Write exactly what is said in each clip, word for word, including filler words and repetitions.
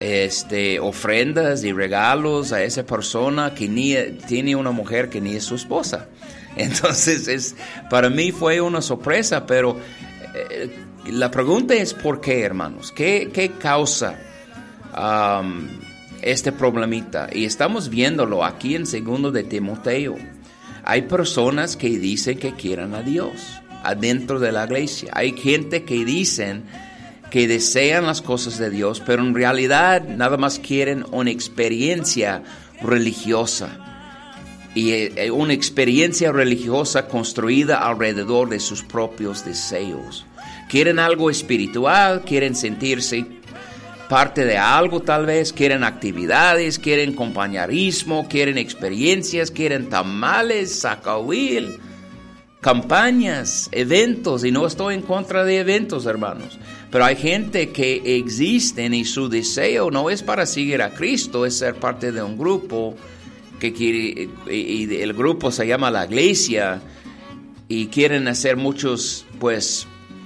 este, ofrendas y regalos a esa persona que ni tiene una mujer que ni es su esposa. Entonces, es, para mí fue una sorpresa, pero eh, la pregunta es ¿por qué, hermanos? ¿Qué, qué causa um, este problemita? Y estamos viéndolo aquí en segundo de Timoteo. Hay personas que dicen que quieren a Dios adentro de la iglesia. Hay gente que dicen que desean las cosas de Dios, pero en realidad nada más quieren una experiencia religiosa. Y una experiencia religiosa construida alrededor de sus propios deseos. Quieren algo espiritual, quieren sentirse parte de algo tal vez, quieren actividades, quieren compañerismo, quieren experiencias, quieren tamales, sacahuil, campañas, eventos. Y no estoy en contra de eventos, hermanos. Pero hay gente que existen y su deseo no es para seguir a Cristo, es ser parte de un grupo que quiere, y el grupo se llama la iglesia, y quieren hacer muchos pues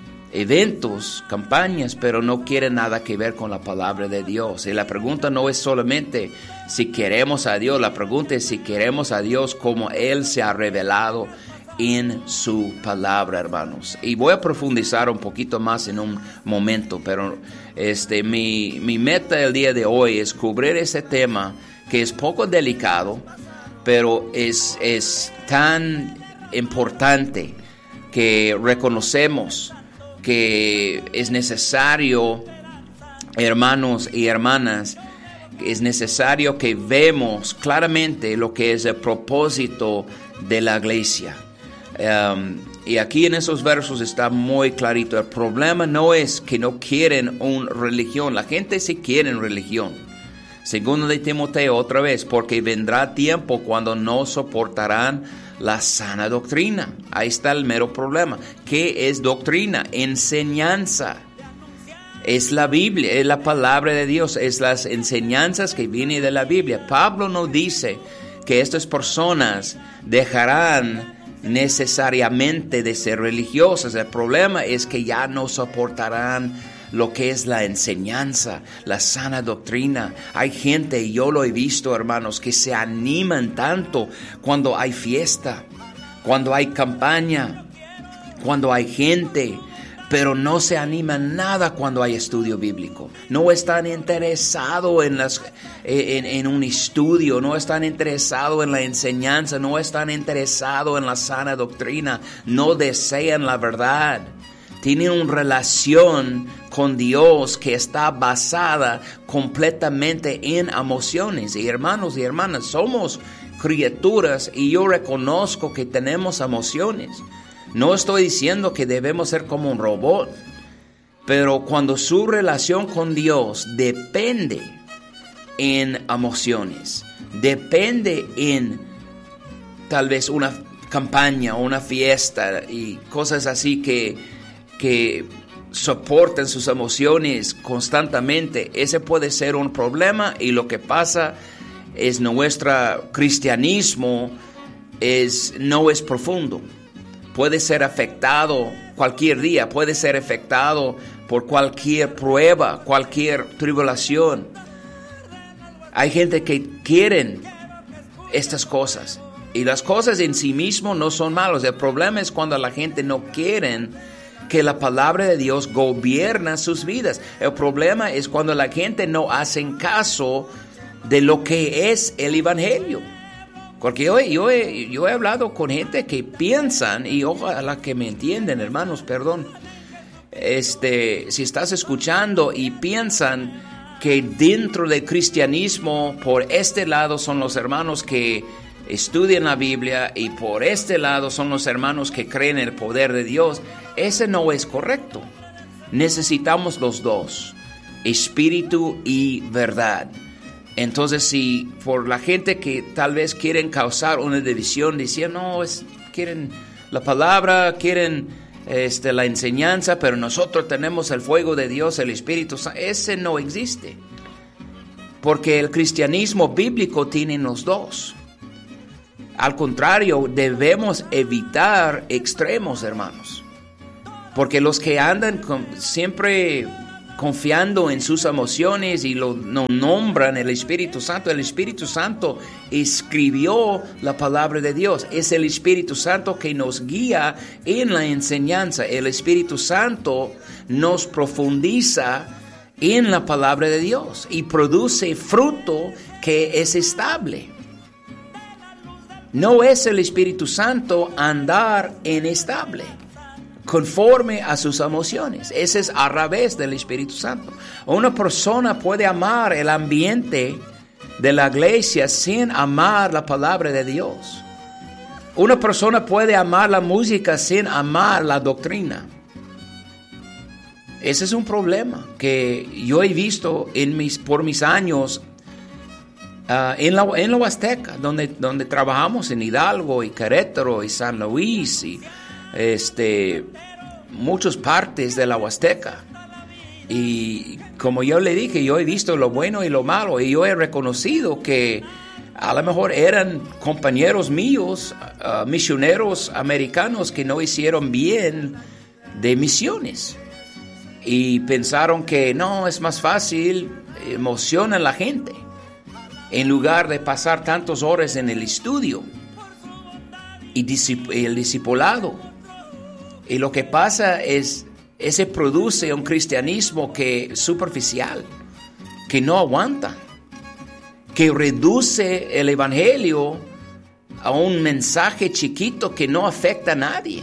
eventos, campañas, pero no quieren nada que ver con la palabra de Dios. Y la pregunta no es solamente si queremos a Dios, la pregunta es si queremos a Dios como Él se ha revelado en su palabra, hermanos. Y voy a profundizar un poquito más en un momento, pero este mi, mi meta el día de hoy es cubrir ese tema que es poco delicado, pero es, es tan importante que reconocemos que es necesario, hermanos y hermanas, es necesario que vemos claramente lo que es el propósito de la iglesia. Um, y aquí en esos versos está muy clarito. El problema no es que no quieren una religión. La gente sí quiere religión. Segundo de Timoteo, otra vez, porque vendrá tiempo cuando no soportarán la sana doctrina. Ahí está el mero problema. ¿Qué es doctrina? Enseñanza. Es la Biblia, es la palabra de Dios, es las enseñanzas que vienen de la Biblia. Pablo no dice que estas personas dejarán necesariamente de ser religiosas. El problema es que ya no soportarán lo que es la enseñanza, la sana doctrina. Hay gente, y yo lo he visto, hermanos, que se animan tanto cuando hay fiesta, cuando hay campaña, cuando hay gente, pero no se animan nada cuando hay estudio bíblico. No están interesados en, las, en, en un estudio, no están interesados en la enseñanza, no están interesados en la sana doctrina, no desean la verdad. Tienen una relación con Dios que está basada completamente en emociones. Y hermanos y hermanas, somos criaturas y yo reconozco que tenemos emociones. No estoy diciendo que debemos ser como un robot, pero cuando su relación con Dios depende en emociones, depende en tal vez una campaña o una fiesta y cosas así que, que soportan sus emociones constantemente, ese puede ser un problema. Y lo que pasa es nuestro cristianismo es, no es profundo. Puede ser afectado cualquier día, puede ser afectado por cualquier prueba, cualquier tribulación. Hay gente que quieren estas cosas y las cosas en sí mismo no son malas. El problema es cuando la gente no quiere que la palabra de Dios gobierna sus vidas. El problema es cuando la gente no hace caso de lo que es el evangelio. Porque yo, yo, he, yo he hablado con gente que piensan, y ojalá que me entienden, hermanos, perdón. Este, si estás escuchando y piensan que dentro del cristianismo, por este lado son los hermanos que estudian la Biblia y por este lado son los hermanos que creen en el poder de Dios, ese no es correcto. Necesitamos los dos, espíritu y verdad. Entonces, si por la gente que tal vez quieren causar una división, diciendo, no, es, quieren la palabra, quieren este, la enseñanza, pero nosotros tenemos el fuego de Dios, el Espíritu Santo, ese no existe. Porque el cristianismo bíblico tiene los dos. Al contrario, debemos evitar extremos, hermanos. Porque los que andan con, siempre confiando en sus emociones y lo no nombran el Espíritu Santo. El Espíritu Santo escribió la palabra de Dios. Es el Espíritu Santo que nos guía en la enseñanza. El Espíritu Santo nos profundiza en la palabra de Dios y produce fruto que es estable. No es el Espíritu Santo andar inestable, conforme a sus emociones. Ese es a través del Espíritu Santo. Una persona puede amar el ambiente de la iglesia sin amar la palabra de Dios. Una persona puede amar la música sin amar la doctrina. Ese es un problema que yo he visto en mis, por mis años uh, en, la, en la Huasteca, donde, donde trabajamos en Hidalgo y Querétaro y San Luis y este, muchas partes de la Huasteca. Y como yo le dije, yo he visto lo bueno y lo malo, y yo he reconocido que a lo mejor eran compañeros míos, uh, misioneros americanos que no hicieron bien de misiones. Y pensaron que no, es más fácil, emociona a la gente, en lugar de pasar tantas horas en el estudio y disip- el discipulado. Y lo que pasa es, ese produce un cristianismo que es superficial, que no aguanta, que reduce el evangelio a un mensaje chiquito que no afecta a nadie.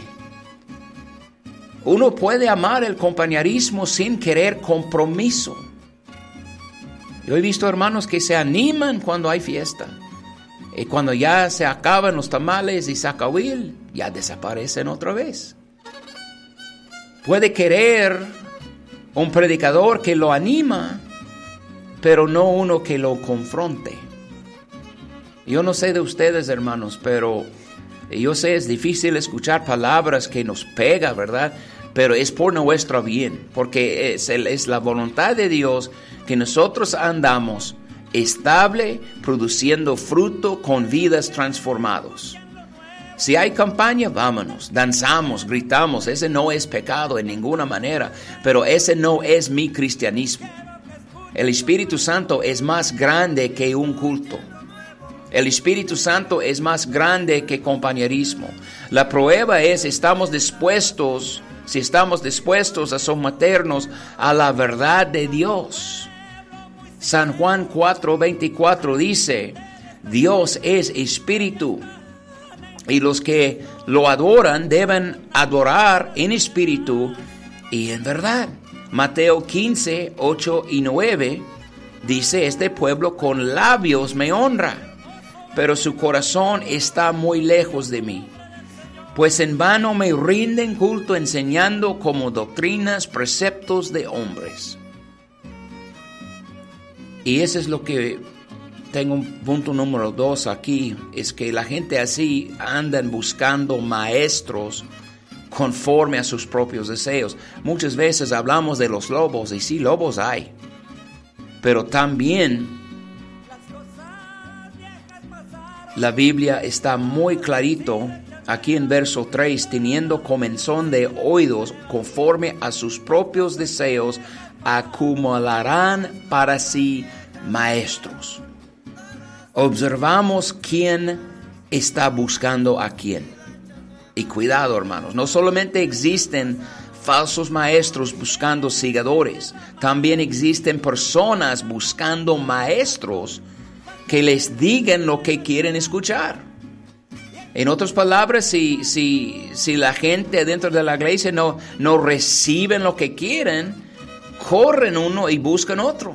Uno puede amar el compañerismo sin querer compromiso. Yo he visto hermanos que se animan cuando hay fiesta, y cuando ya se acaban los tamales y sacahuil, ya desaparecen otra vez. Puede querer un predicador que lo anima, pero no uno que lo confronte. Yo no sé de ustedes, hermanos, pero yo sé es difícil escuchar palabras que nos pegan, ¿verdad? Pero es por nuestro bien, porque es, el, es la voluntad de Dios que nosotros andamos estable, produciendo fruto con vidas transformados. Si hay campaña, vámonos, danzamos, gritamos. Ese no es pecado en ninguna manera, pero ese no es mi cristianismo. El Espíritu Santo es más grande que un culto. El Espíritu Santo es más grande que compañerismo. La prueba es, estamos dispuestos, si estamos dispuestos a someternos a la verdad de Dios. San Juan cuatro veinticuatro dice, Dios es Espíritu, y los que lo adoran deben adorar en espíritu y en verdad. Mateo quince, ocho y nueve dice, este pueblo con labios me honra, pero su corazón está muy lejos de mí. Pues en vano me rinden culto enseñando como doctrinas, preceptos de hombres. Y eso es lo que tengo un punto número dos aquí, es que la gente así andan buscando maestros conforme a sus propios deseos. Muchas veces hablamos de los lobos, y sí, lobos hay, pero también la Biblia está muy clarito aquí en verso tres, teniendo comezón de oídos conforme a sus propios deseos, acumularán para sí maestros. Observamos quién está buscando a quién. Y cuidado, hermanos, no solamente existen falsos maestros buscando seguidores, también existen personas buscando maestros que les digan lo que quieren escuchar. En otras palabras, si, si, si la gente dentro de la iglesia no, no reciben lo que quieren, corren uno y buscan otro.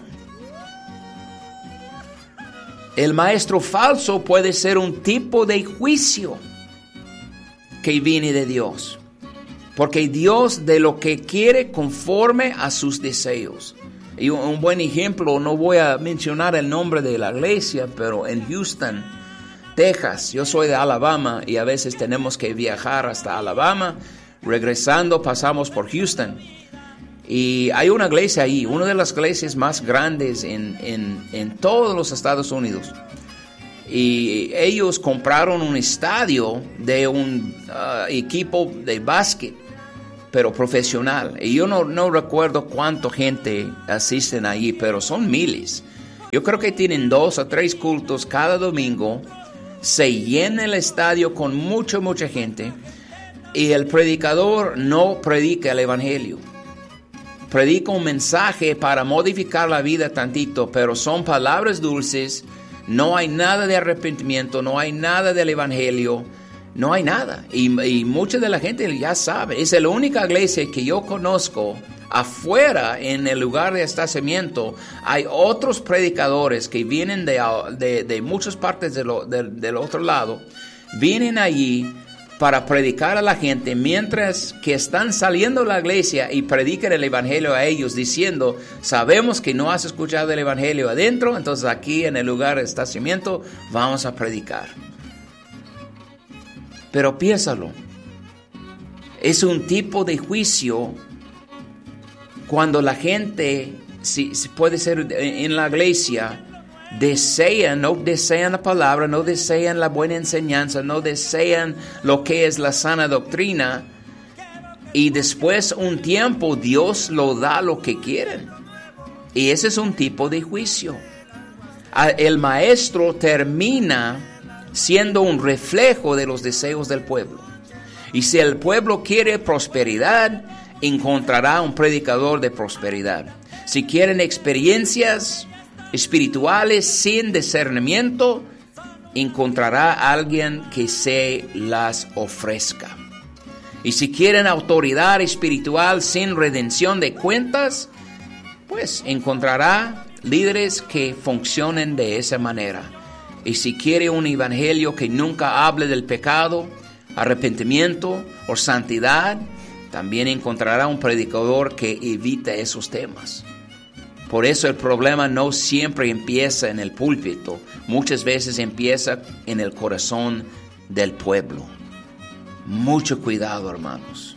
El maestro falso puede ser un tipo de juicio que viene de Dios, porque Dios de lo que quiere conforme a sus deseos. Y un, un buen ejemplo, no voy a mencionar el nombre de la iglesia, pero en Houston, Texas, yo soy de Alabama y a veces tenemos que viajar hasta Alabama. Regresando pasamos por Houston. Y hay una iglesia ahí, una de las iglesias más grandes en, en, en todos los Estados Unidos. Y ellos compraron un estadio de un uh, equipo de básquet. pero profesional. Y yo no, no recuerdo cuánta gente asisten allí, pero son miles. Yo creo que tienen dos o tres cultos cada domingo. Se llena el estadio con mucha, mucha gente. Y el predicador no predica el evangelio. Predica un mensaje para modificar la vida tantito, pero son palabras dulces. No hay nada de arrepentimiento, no hay nada del evangelio. No hay nada. Y, y mucha de la gente ya sabe. Es la única iglesia que yo conozco. Afuera, en el lugar de establecimiento, hay otros predicadores que vienen de, de, de muchas partes de lo, de, del otro lado. Vienen allí para predicar a la gente, mientras que están saliendo de la iglesia y predican el evangelio a ellos, diciendo, sabemos que no has escuchado el evangelio adentro, entonces aquí en el lugar de establecimiento vamos a predicar. Pero piénsalo, es un tipo de juicio cuando la gente, si, si puede ser en la iglesia, desean, no desean la palabra, no desean la buena enseñanza, no desean lo que es la sana doctrina, y después un tiempo Dios lo da lo que quieren. Y ese es un tipo de juicio. El maestro termina siendo un reflejo de los deseos del pueblo. Y si el pueblo quiere prosperidad, encontrará un predicador de prosperidad. Si quieren experiencias espirituales sin discernimiento, encontrará a alguien que se las ofrezca. Y si quieren autoridad espiritual sin redención de cuentas, pues encontrará líderes que funcionen de esa manera. Y si quiere un evangelio que nunca hable del pecado, arrepentimiento o santidad, también encontrará un predicador que evite esos temas. Por eso el problema no siempre empieza en el púlpito, muchas veces empieza en el corazón del pueblo. Mucho cuidado, hermanos.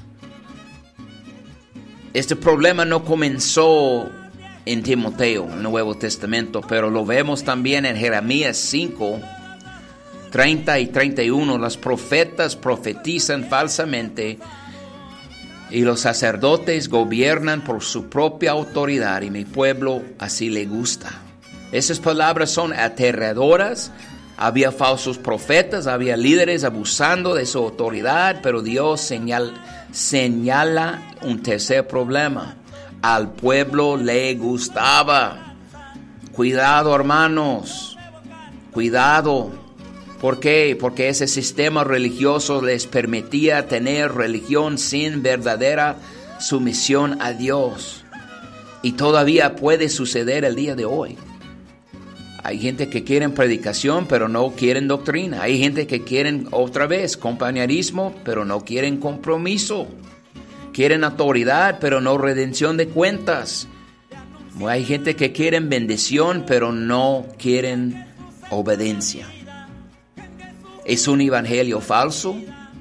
Este problema no comenzó en Timoteo, en el Nuevo Testamento, pero lo vemos también en Jeremías cinco, treinta y treinta y uno. Los profetas profetizan falsamente y los sacerdotes gobiernan por su propia autoridad, y mi pueblo así le gusta. Esas palabras son aterradoras. Había falsos profetas, había líderes abusando de su autoridad, pero Dios señal, señala un tercer problema. Al pueblo le gustaba. Cuidado, hermanos. Cuidado. ¿Por qué? Porque ese sistema religioso les permitía tener religión sin verdadera sumisión a Dios. Y todavía puede suceder el día de hoy. Hay gente que quieren predicación, pero no quieren doctrina. Hay gente que quieren otra vez compañerismo, pero no quieren compromiso. Quieren autoridad, pero no redención de cuentas. Hay gente que quieren bendición, pero no quieren obediencia. Es un evangelio falso.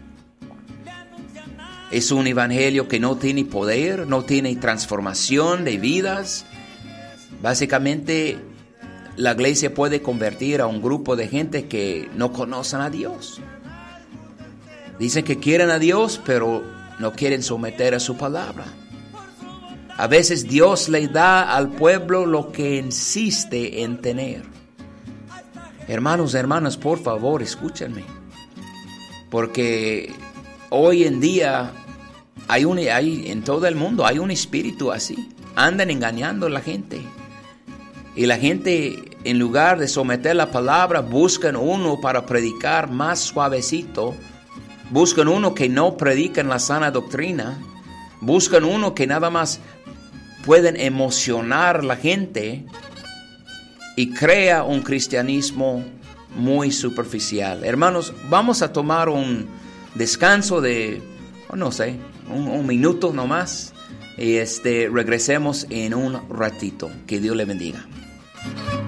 Es un evangelio que no tiene poder, no tiene transformación de vidas. Básicamente, la iglesia puede convertir a un grupo de gente que no conocen a Dios. Dicen que quieren a Dios, pero no quieren someter a su palabra. A veces Dios le da al pueblo lo que insiste en tener. Hermanos, hermanas, por favor, escúchenme. Porque hoy en día hay un, hay, en todo el mundo hay un espíritu así. Andan engañando a la gente. Y la gente, en lugar de someter la palabra, buscan uno para predicar más suavecito. Buscan uno que no predica en la sana doctrina. Buscan uno que nada más pueden emocionar a la gente. Y crea un cristianismo muy superficial. Hermanos, vamos a tomar un descanso de, no sé, un, un minuto nomás. Y este, regresemos en un ratito. Que Dios le bendiga.